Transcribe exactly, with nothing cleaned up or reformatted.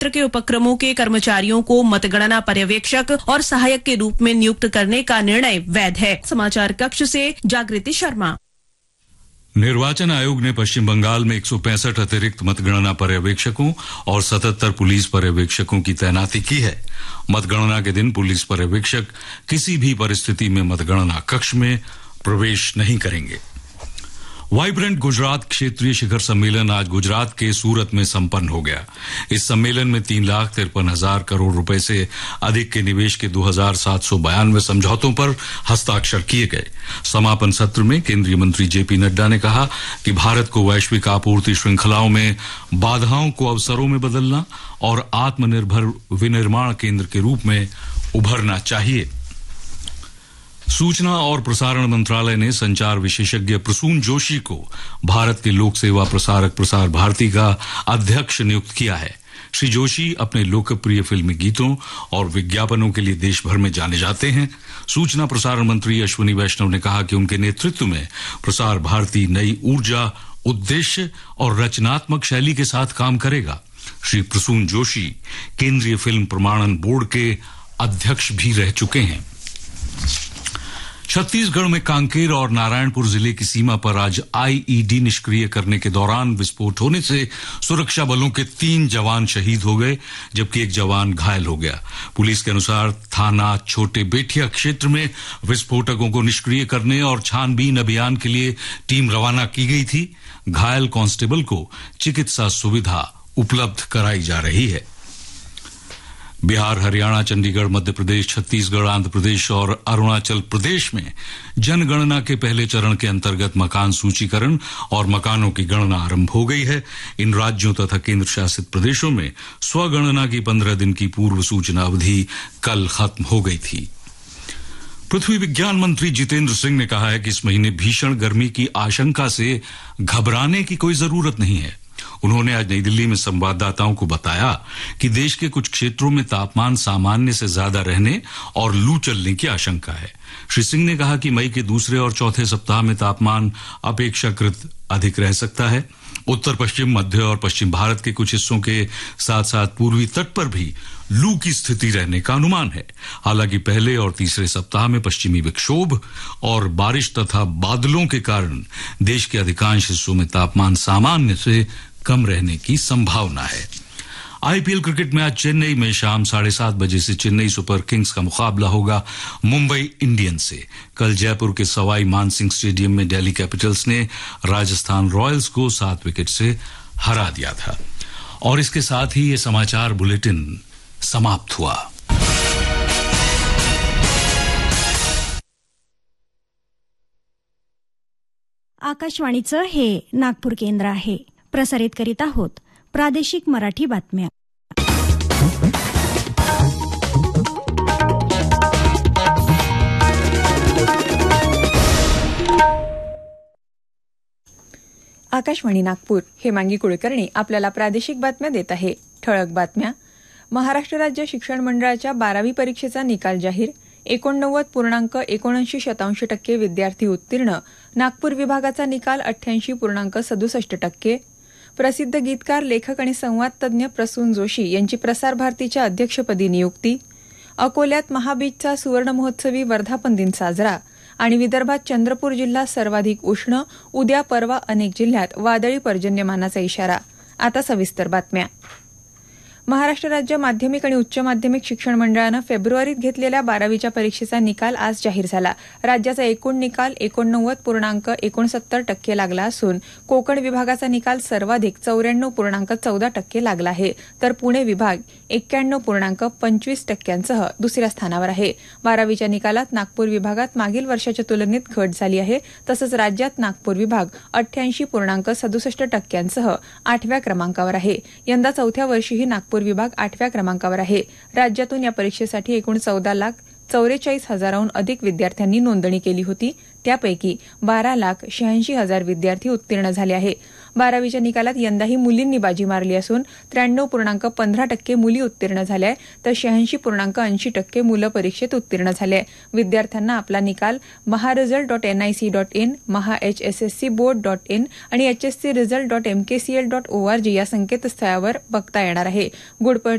क्षेत्र के उपक्रमों के कर्मचारियों को मतगणना पर्यवेक्षक और सहायक के रूप में नियुक्त करने का निर्णय वैध है। समाचार कक्ष से जागृति शर्मा। निर्वाचन आयोग ने पश्चिम बंगाल में एक सौ पैंसठ अतिरिक्त मतगणना पर्यवेक्षकों और सतहत्तर पुलिस पर्यवेक्षकों की तैनाती की है। मतगणना के दिन पुलिस पर्यवेक्षक किसी भी परिस्थिति में मतगणना कक्ष में प्रवेश नहीं करेंगे। वाइब्रेंट गुजरात क्षेत्रीय शिखर सम्मेलन आज गुजरात के सूरत में संपन्न हो गया। इस सम्मेलन में तीन लाख तिरपन हजार करोड़ रुपए से अधिक के निवेश के दो हजार सात सौ बयानवे समझौतों पर हस्ताक्षर किए गए। समापन सत्र में केंद्रीय मंत्री जेपी नड्डा ने कहा कि भारत को वैश्विक आपूर्ति श्रृंखलाओं में बाधाओं को अवसरों में बदलना और आत्मनिर्भर विनिर्माण केंद्र के रूप में उभरना चाहिए। सूचना और प्रसारण मंत्रालय ने संचार विशेषज्ञ प्रसून जोशी को भारत के लोक सेवा प्रसारक प्रसार भारती का अध्यक्ष नियुक्त किया है। श्री जोशी अपने लोकप्रिय फिल्मी गीतों और विज्ञापनों के लिए देश भर में जाने जाते हैं। सूचना प्रसारण मंत्री अश्विनी वैष्णव ने कहा कि उनके नेतृत्व में प्रसार भारती नई ऊर्जा, उद्देश्य और रचनात्मक शैली के साथ काम करेगा। श्री प्रसून जोशी केंद्रीय फिल्म प्रमाणन बोर्ड के अध्यक्ष भी रह चुके हैं। छत्तीसगढ़ में कांकेर और नारायणपुर जिले की सीमा पर आज आईईडी निष्क्रिय करने के दौरान विस्फोट होने से सुरक्षा बलों के तीन जवान शहीद हो गए, जबकि एक जवान घायल हो गया। पुलिस के अनुसार थाना छोटे बेठिया क्षेत्र में विस्फोटकों को निष्क्रिय करने और छानबीन अभियान के लिए टीम रवाना की गई थी। घायल कांस्टेबल को चिकित्सा सुविधा उपलब्ध कराई जा रही है। बिहार, हरियाणा, चंडीगढ़, मध्य प्रदेश, छत्तीसगढ़, आंध्र प्रदेश और अरुणाचल प्रदेश में जनगणना के पहले चरण के अंतर्गत मकान सूचीकरण और मकानों की गणना आरंभ हो गई है। इन राज्यों तथा केंद्र शासित प्रदेशों में स्वगणना की पंद्रह दिन की पूर्व सूचना अवधि कल खत्म हो गई थी। पृथ्वी विज्ञान मंत्री जितेंद्र सिंह ने कहा है कि इस महीने भीषण गर्मी की आशंका से घबराने की कोई जरूरत नहीं है। उन्होंने आज नई दिल्ली में संवाददाताओं को बताया कि देश के कुछ क्षेत्रों में तापमान सामान्य से ज्यादा रहने और लू चलने की आशंका है। श्री सिंह ने कहा कि मई के दूसरे और चौथे सप्ताह में तापमान अपेक्षाकृत अधिक रह सकता है। उत्तर पश्चिम, मध्य और पश्चिम भारत के कुछ हिस्सों के साथ साथ पूर्वी तट पर भी लू की स्थिति रहने का अनुमान है। हालांकि पहले और तीसरे सप्ताह में पश्चिमी विक्षोभ और बारिश तथा बादलों के कारण देश के अधिकांश हिस्सों में तापमान सामान्य से कम रहने की संभावना है। आईपीएल क्रिकेट में आज चेन्नई में शाम साढ़े सात बजे से चेन्नई सुपर किंग्स का मुकाबला होगा मुंबई इंडियंस से। कल जयपुर के सवाई मानसिंह स्टेडियम में दिल्ली कैपिटल्स ने राजस्थान रॉयल्स को सात विकेट से हरा दिया था। और इसके साथ ही ये समाचार बुलेटिन समाप्त हुआ। आकाशवाणीचं हे नागपूर केंद्र आहे। प्रसारित करीत आहोत प्रादेशिक मराठी बातम्या। आकाशवाणी नागपूर हेमांगी कुलकर्णी आपल्याला प्रादेशिक बातम्या देत आहे। ठळक बातम्या। महाराष्ट्र राज्य शिक्षण मंडळाच्या बारावी परीक्षेचा निकाल जाहीर। एकोणनव्वद पूर्णांक एकोणऐंशी शतांश टक्के विद्यार्थी उत्तीर्ण। नागपूर विभागाचा निकाल अठ्ठ्याऐंशी पूर्णांक सदुसष्ट टक्के। प्रसिद्ध गीतकार, लेखक आणि संवाद तज्ज्ञ प्रसून जोशी यांची प्रसार भारतीच्या अध्यक्षपदी नियुक्ती। अकोल्यात महाबीजचा सुवर्ण महोत्सवी वर्धापन दिन साजरा। आणि विदर्भात चंद्रपूर जिल्हा सर्वाधिक उष्ण। उद्या परवा अनेक जिल्ह्यात वादळी पर्जन्यमानाचा इशारा। आता सविस्तर बातम्या। महाराष्ट्र राज्य माध्यमिक आणि उच्च माध्यमिक शिक्षण मंडळानं फेब्रुवारीत घेतलेल्या बारावीच्या परीक्षेचा निकाल आज जाहीर झाला। राज्याचा एकूण निकाल एकोणनव्वद पूर्णांक एकोणसत्तर टक्के लागला असून कोकण विभागाचा निकाल सर्वाधिक चौऱ्याण्णव पूर्णांक चौदा टक्के लागला आहे, तर पुणे विभाग एक्क्याण्णव पूर्णांक पंचवीस टक्क्यांसह दुसऱ्या स्थानावर आहे। बारावीच्या निकालात नागपूर विभागात मागील वर्षाच्या तुलनेत घट झाली आहे, तसंच राज्यात नागपूर विभाग अठ्ठ्याऐंशी पूर्णांक सदुसष्ट टक्क्यांसह आठव्या क्रमांकावर आहे। यंदा चौथ्या वर्षीही नागपूर विभाग आठव्या क्रमांकावर आहे। राज्यातून या परीक्षेसाठी एकूण चौदा लाख चौवेचाळीस हजाराहून अधिक विद्यार्थ्यांनी नोंदणी केली होती। त्यापैकी बारा लाख शहाऐंशी हजार विद्यार्थी उत्तीर्ण झाले आहे। बारावीच्या निकालात यंदाही मुलींनी बाजी मारली असून त्र्याण्णव पूर्णांक पंधरा टक्के मुली उत्तीर्ण झाल्या आहे, तर शहाऐंशी पूर्णांक ऐंशी टक्के मुलं परीक्षेत उत्तीर्ण झाले आहे। विद्यार्थ्यांना आपला निकाल Maharesult dot NIC dot in, महा H S S C board dot in आणि H S C result dot MKCL dot ORG या संकेतस्थळावर बघता येणार आहे। गुड